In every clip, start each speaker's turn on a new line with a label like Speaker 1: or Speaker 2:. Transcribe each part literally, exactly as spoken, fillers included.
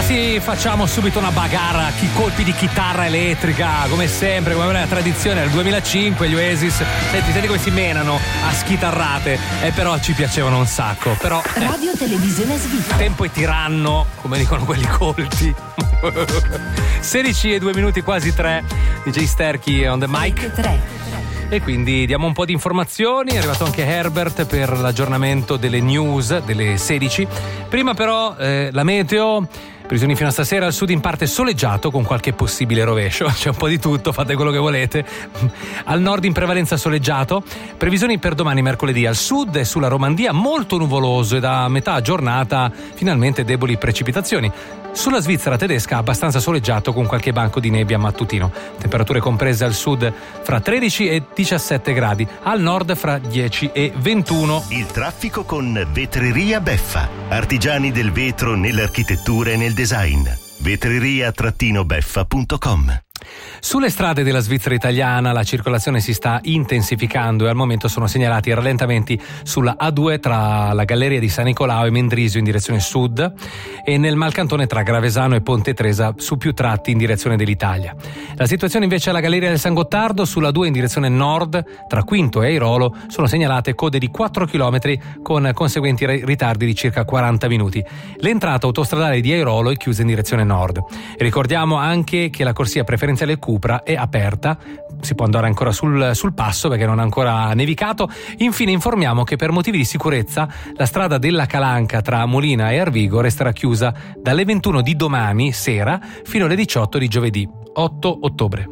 Speaker 1: ragazzi, facciamo subito una bagarra, chi colpi di chitarra elettrica, come sempre, come la tradizione del duemilacinque, gli Oasis. Senti, senti come si menano a schitarrate, e eh, però ci piacevano un sacco. Però eh,
Speaker 2: Radio Televisione Svizzera.
Speaker 1: Tempo è tiranno, come dicono quelli colti. sedici e due minuti, quasi tre. D J Sterchi on the mic.
Speaker 2: tre.
Speaker 1: E quindi diamo un po' di informazioni. È arrivato anche Herbert per l'aggiornamento delle news delle sedici. Prima però eh, la meteo. Previsioni fino a stasera: al sud in parte soleggiato con qualche possibile rovescio, c'è un po' di tutto, fate quello che volete. Al nord in prevalenza soleggiato. Previsioni per domani mercoledì: al sud e sulla Romandia molto nuvoloso e da metà giornata finalmente deboli precipitazioni. Sulla Svizzera tedesca abbastanza soleggiato con qualche banco di nebbia mattutino. Temperature comprese al sud fra tredici e diciassette gradi, al nord fra dieci e ventuno.
Speaker 3: Il traffico con Vetreria Beffa, artigiani del vetro nell'architettura e nel design. vetreria beffa punto com.
Speaker 1: Sulle strade della Svizzera italiana la circolazione si sta intensificando e al momento sono segnalati rallentamenti sulla A due tra la Galleria di San Nicolao e Mendrisio in direzione sud e nel Malcantone tra Gravesano e Ponte Tresa su più tratti in direzione dell'Italia. La situazione invece alla Galleria del San Gottardo sulla due in direzione nord tra Quinto e Airolo sono segnalate code di quattro chilometri con conseguenti ritardi di circa quaranta minuti. L'entrata autostradale di Airolo è chiusa in direzione nord. E ricordiamo anche che la corsia preferenziale Cupra è aperta, si può andare ancora sul, sul passo perché non ha ancora nevicato. Infine informiamo che per motivi di sicurezza la strada della Calanca tra Molina e Arvigo resterà chiusa dalle ventuno di domani sera fino alle diciotto di giovedì otto ottobre.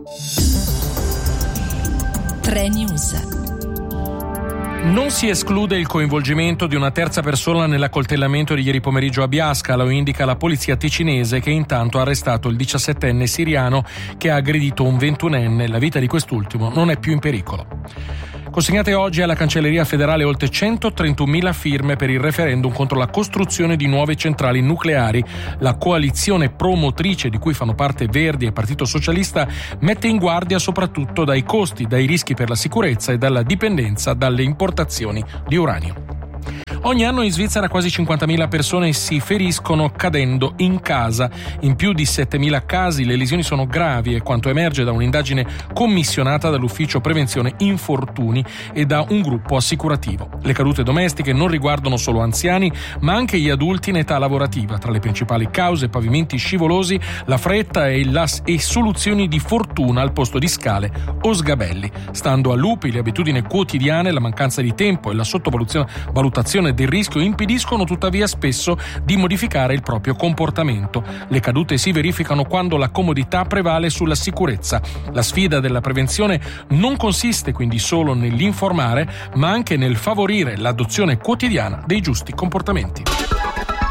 Speaker 2: tre News.
Speaker 4: Non si esclude il coinvolgimento di una terza persona nell'accoltellamento di ieri pomeriggio a Biasca, lo indica la polizia ticinese che intanto ha arrestato il diciassettenne siriano che ha aggredito un ventunenne. La vita di quest'ultimo non è più in pericolo. Consegnate oggi alla Cancelleria federale oltre centotrentunomila firme per il referendum contro la costruzione di nuove centrali nucleari. La coalizione promotrice, di cui fanno parte Verdi e Partito Socialista, mette in guardia soprattutto dai costi, dai rischi per la sicurezza e dalla dipendenza dalle importazioni di uranio. Ogni anno in Svizzera quasi cinquantamila persone si feriscono cadendo in casa. In più di settemila casi le lesioni sono gravi, è quanto emerge da un'indagine commissionata dall'Ufficio Prevenzione Infortuni e da un gruppo assicurativo. Le cadute domestiche non riguardano solo anziani, ma anche gli adulti in età lavorativa. Tra le principali cause: pavimenti scivolosi, la fretta e, la, e soluzioni di fortuna al posto di scale o sgabelli. Stando a lupi, le abitudini quotidiane, la mancanza di tempo e la sottovalutazione del rischio impediscono tuttavia spesso di modificare il proprio comportamento. Le cadute si verificano quando la comodità prevale sulla sicurezza. La sfida della prevenzione non consiste quindi solo nell'informare, ma anche nel favorire l'adozione quotidiana dei giusti comportamenti.